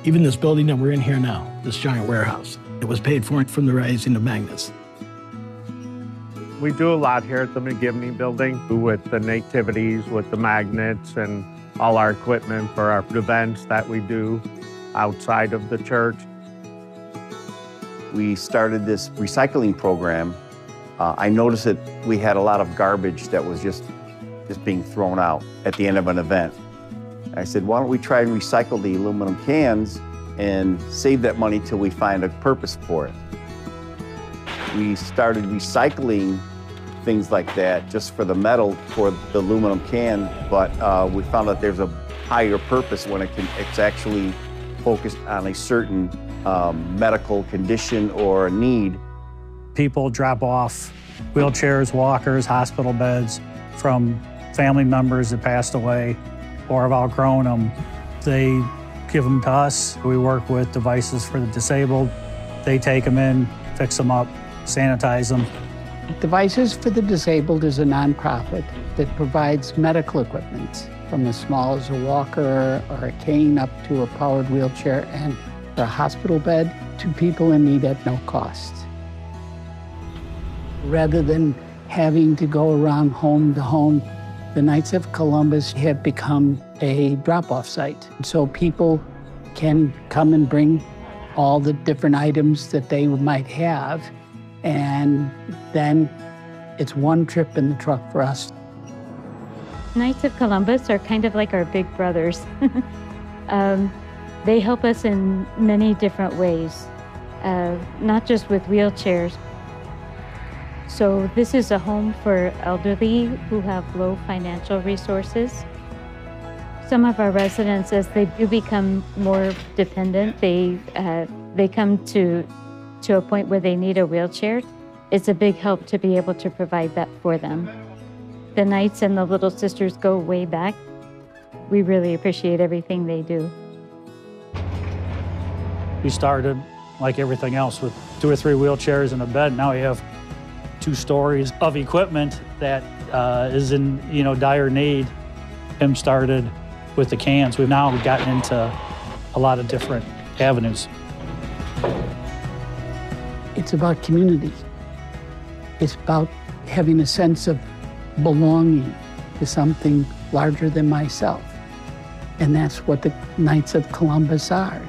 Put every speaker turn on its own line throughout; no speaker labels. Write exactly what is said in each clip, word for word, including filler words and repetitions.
Even this building that we're in here now, this giant warehouse, it was paid for from the raising of magnets.
We do a lot here at the McGivney Building with the nativities, with the magnets, and all our equipment for our events that we do outside of the church.
We started this recycling program. Uh, I noticed that we had a lot of garbage that was just, just being thrown out at the end of an event. I said, why don't we try and recycle the aluminum cans and save that money till we find a purpose for it. We started recycling things like that just for the metal for the aluminum can, but uh, we found that there's a higher purpose when it can, it's actually focused on a certain um, medical condition or a need.
People drop off wheelchairs, walkers, hospital beds from family members that passed away or have outgrown them. They give them to us. We work with devices for the disabled. They take them in, fix them up, sanitize them.
Devices for the Disabled is a nonprofit that provides medical equipment from as small as a walker or a cane up to a powered wheelchair and a hospital bed to people in need at no cost. Rather than having to go around home to home, the Knights of Columbus have become a drop-off site. So people can come and bring all the different items that they might have, and then it's one trip in the truck for us.
Knights of Columbus are kind of like our big brothers. um, they help us in many different ways, uh, not just with wheelchairs. So this is a home for elderly who have low financial resources. Some of our residents, as they do become more dependent, they, uh, they come to to a point where they need a wheelchair. It's a big help to be able to provide that for them. The Knights and the Little Sisters go way back. We really appreciate everything they do.
We started, like everything else, with two or three wheelchairs and a bed. Now we have two stories of equipment that uh, is in you know dire need. Tim started with the cans. We've now gotten into a lot of different avenues.
It's about community. It's about having a sense of belonging to something larger than myself. And that's what the Knights of Columbus are.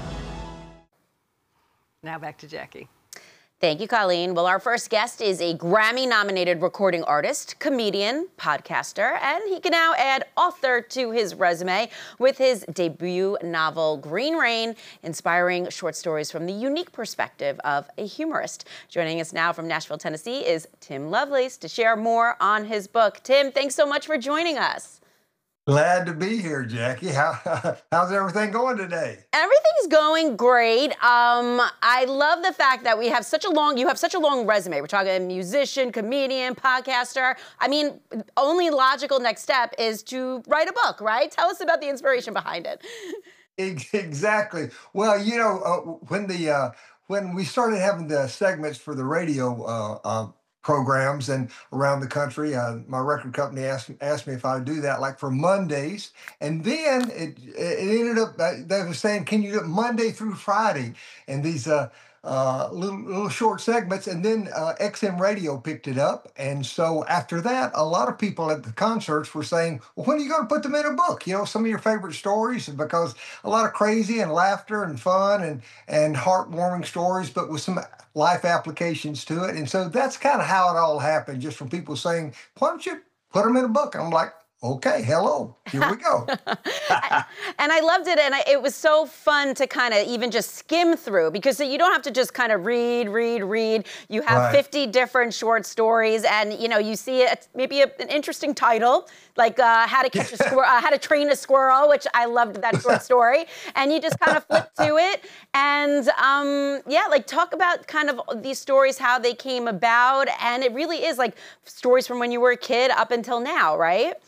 Now back to Jackie.
Thank you, Colleen. Well, our first guest is a Grammy-nominated recording artist, comedian, podcaster, and he can now add author to his resume with his debut novel, Green Rain, inspiring short stories from the unique perspective of a humorist. Joining us now from Nashville, Tennessee is Tim Lovelace to share more on his book. Tim, thanks so much for joining us.
Glad to be here, Jackie. How, how's everything going today?
Everything's going great. Um, I love the fact that we have such a long, you have such a long resume. We're talking musician, comedian, podcaster. I mean, only logical next step is to write a book, right? Tell us about the inspiration behind it.
Exactly. Well, you know, uh, when the uh, when we started having the segments for the radio uh, uh, programs and around the country, uh, my record company asked asked me if I would do that, like for Mondays, and then it it ended up uh, they were saying, can you do it Monday through Friday, and these uh, uh, little little short segments, and then uh, X M Radio picked it up, and so after that, a lot of people at the concerts were saying, well, when are you going to put them in a book? You know, some of your favorite stories, because a lot of crazy and laughter and fun and and heartwarming stories, but with some life applications to it. And so that's kind of how it all happened, just from people saying, why don't you put them in a book? And I'm like, okay, hello, here we go.
And I loved it, and I, it was so fun to kind of even just skim through, because you don't have to just kind of read, read, read. You have
Right.
fifty different short stories, and you know you see it, maybe a, an interesting title, like uh, How to Catch a Squirrel, uh, How to Train a Squirrel, which I loved that short story. And you just kind of flip to it, and um, yeah, like talk about kind of these stories, how they came about, and it really is like stories from when you were a kid up until now, right?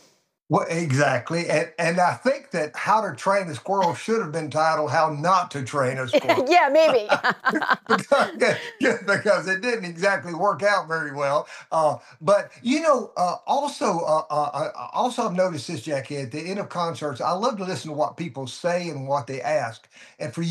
Well, exactly. And and I think that How to Train a Squirrel should have been titled How Not to Train a Squirrel.
Yeah, maybe.
because, yeah, because it didn't exactly work out very well. Uh, but you know, uh, also, uh, uh, I also I've noticed this, Jackie, at the end of concerts, I love to listen to what people say and what they ask. And for